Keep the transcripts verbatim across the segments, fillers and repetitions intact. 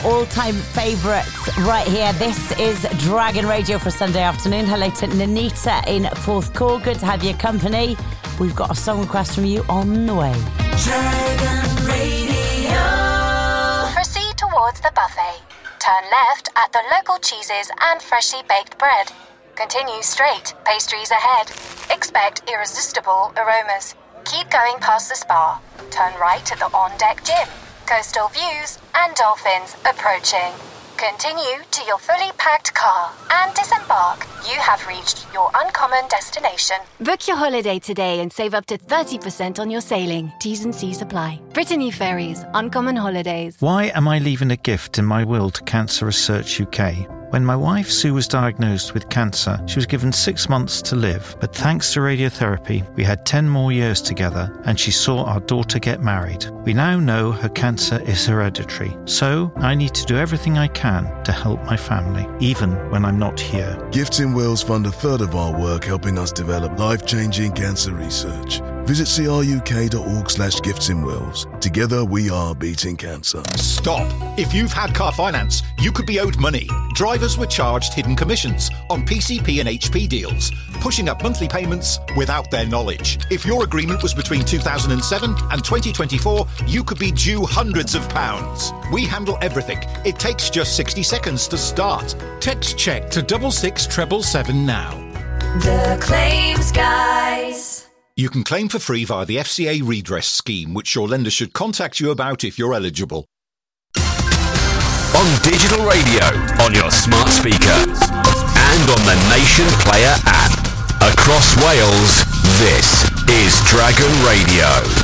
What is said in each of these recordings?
all-time favourites right here. This is Dragon Radio for Sunday afternoon. Hello to Nanita in Porthcawl. Good to have your company. We've got a song request from you on the way. Dragon Radio. Proceed towards the buffet. Turn left at the local cheeses and freshly baked bread. Continue straight, pastries ahead. Expect irresistible aromas. Keep going past the spa. Turn right at the on-deck gym. Coastal views and dolphins approaching. Continue to your fully packed car and disembark. You have reached your uncommon destination. Book your holiday today and save up to thirty percent on your sailing. T's and C's apply. Brittany Ferries, Uncommon Holidays. Why am I leaving a gift in my will to Cancer Research U K? When my wife Sue was diagnosed with cancer, she was given six months to live. But thanks to radiotherapy, we had ten more years together and she saw our daughter get married. We now know her cancer is hereditary. So I need to do everything I can to help my family, even when I'm not here. Gifts in Wills fund a third of our work helping us develop life-changing cancer research. Visit cruk.org slash gifts in Wills. Together we are beating cancer. Stop. If you've had car finance, you could be owed money. Drivers were charged hidden commissions on P C P and H P deals, pushing up monthly payments without their knowledge. If your agreement was between two thousand seven and twenty twenty-four, you could be due hundreds of pounds. We handle everything. It takes just sixty seconds to start. Text check to double six treble seven now. The Claims Guys. You can claim for free via the F C A redress scheme, which your lender should contact you about if you're eligible. On digital radio, on your smart speaker, and on the Nation Player app. Across Wales, this is Dragon Radio.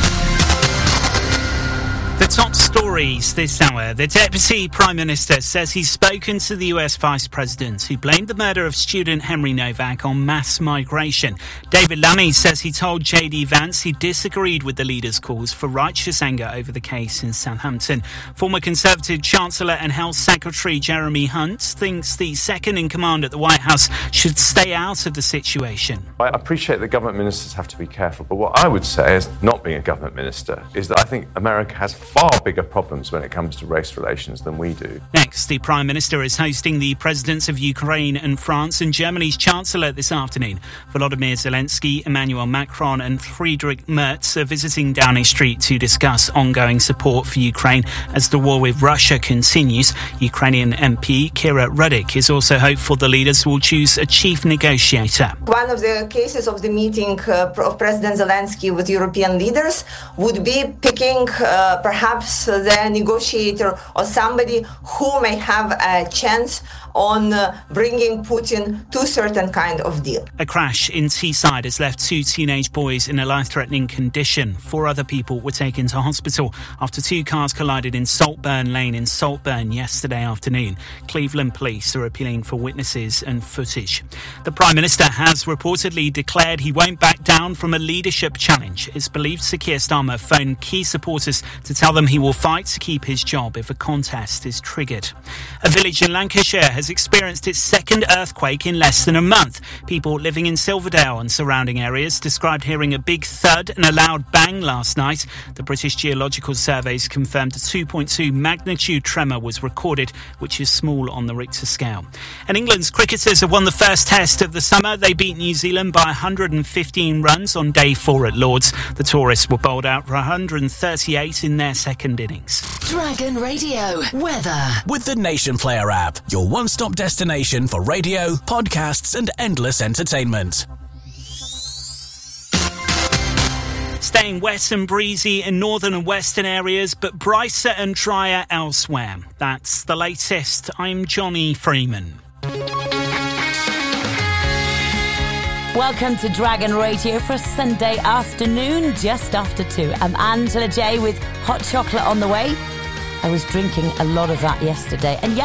The top stories this hour. The Deputy Prime Minister says he's spoken to the U S Vice President, who blamed the murder of student Henry Novak on mass migration. David Lammy says he told J D Vance he disagreed with the leader's calls for righteous anger over the case in Southampton. Former Conservative Chancellor and Health Secretary Jeremy Hunt thinks the second-in-command at the White House should stay out of the situation. I appreciate that government ministers have to be careful, but what I would say, as not being a government minister, is that I think America has far bigger problems when it comes to race relations than we do. Next, the Prime Minister is hosting the presidents of Ukraine and France and Germany's Chancellor this afternoon. Volodymyr Zelensky, Emmanuel Macron and Friedrich Merz are visiting Downing Street to discuss ongoing support for Ukraine as the war with Russia continues. Ukrainian M P Kira Rudik is also hopeful the leaders will choose a chief negotiator. One of the cases of the meeting uh, of President Zelensky with European leaders would be picking uh, perhaps the negotiator or somebody who may have a chance on uh, bringing Putin to a certain kind of deal. A crash in Teesside has left two teenage boys in a life-threatening condition. Four other people were taken to hospital after two cars collided in Saltburn Lane in Saltburn yesterday afternoon. Cleveland police are appealing for witnesses and footage. The Prime Minister has reportedly declared he won't back down from a leadership challenge. It's believed Sir Keir Starmer phoned key supporters to tell them he will fight to keep his job if a contest is triggered. A village in Lancashire has experienced its second earthquake in less than a month. People living in Silverdale and surrounding areas described hearing a big thud and a loud bang last night. The British Geological Surveys confirmed a two point two magnitude tremor was recorded, which is small on the Richter scale. And England's cricketers have won the first test of the summer. They beat New Zealand by one hundred fifteen runs on day four at Lord's. The tourists were bowled out for one hundred thirty-eight in their second innings. Dragon Radio weather with the Nation Player app, your one-stop destination for radio, podcasts and endless entertainment. Staying wet and breezy in northern and western areas, but brighter and drier elsewhere. That's the latest. I'm Johnny Freeman. Welcome to Dragon Radio for a Sunday afternoon, just after two. I'm Angela J with hot chocolate on the way. I was drinking a lot of that yesterday. And yes,